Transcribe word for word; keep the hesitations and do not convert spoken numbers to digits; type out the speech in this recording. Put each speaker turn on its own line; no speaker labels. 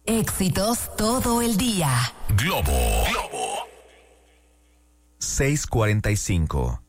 Éxitos todo el día.
Globo. Globo.
seis cuarenta y cinco.